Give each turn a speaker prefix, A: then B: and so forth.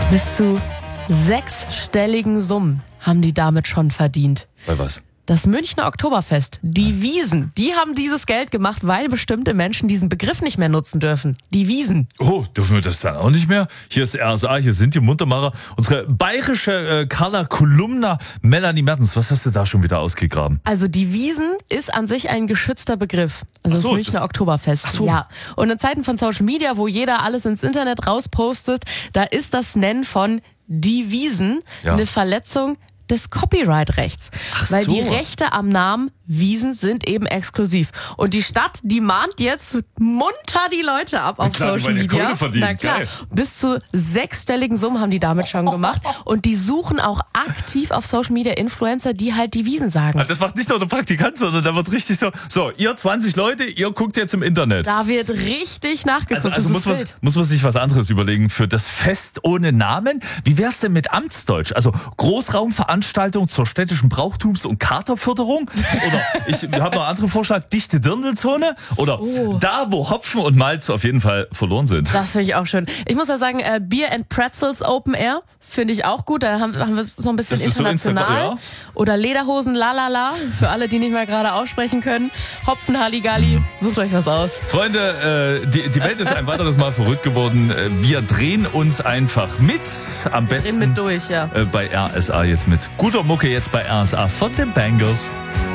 A: Bis zu 6-stelligen Summen haben die damit schon verdient.
B: Bei was?
A: Das Münchner Oktoberfest, die Wiesn, die haben dieses Geld gemacht, weil bestimmte Menschen diesen Begriff nicht mehr nutzen dürfen. Die Wiesn.
B: Oh, dürfen wir das dann auch nicht mehr? Hier ist RSA, hier sind die Muntermacher. Unsere bayerische Carla Kolumna, Melanie Mertens. Was hast du da schon wieder ausgegraben?
A: Also die Wiesn ist an sich ein geschützter Begriff. Also
B: Ach so,
A: das Münchner Oktoberfest.
B: Ach so.
A: Ja. Und in Zeiten von Social Media, wo jeder alles ins Internet rauspostet, da ist das Nennen von die Wiesn eine Verletzung des Copyright-Rechts. Weil
B: so.
A: die Rechte am Namen Wiesn sind eben exklusiv. Und die Stadt, die mahnt jetzt munter die Leute ab auf
B: klar, die
A: Social
B: wollen ja
A: Media.
B: Kohle verdienen.
A: Na klar.
B: Geil.
A: Bis zu 6-stelligen Summen haben die damit schon gemacht. Und die suchen auch aktiv auf Social Media Influencer, die halt die Wiesn sagen.
B: Das macht nicht nur der Praktikant, sondern da wird richtig so, ihr 20 Leute, ihr guckt jetzt im Internet.
A: Da wird richtig nachgeguckt.
B: Also
A: das ist wild.
B: muss man sich was anderes überlegen für das Fest ohne Namen. Wie wär's denn mit Amtsdeutsch? Also Großraumveranstaltung zur städtischen Brauchtums- und Katerförderung? Oder ich habe noch einen anderen Vorschlag, dichte Dirndlzone? Oder da, wo Hopfen und Malz auf jeden Fall verloren sind.
A: Das finde ich auch schön. Ich muss ja sagen, Beer and Pretzels Open Air finde ich auch gut. Da haben wir so ein bisschen
B: Das ist so
A: international.
B: ja.
A: Oder Lederhosen Lalala, für alle, die nicht mehr gerade aussprechen können. Hopfen Halligalli, sucht euch was aus.
B: Freunde, die Welt ist ein weiteres Mal verrückt geworden. Wir drehen uns einfach mit. Am besten
A: Drehen mit durch, ja.
B: bei RSA jetzt mit guter Mucke jetzt bei RSA von den Bangers.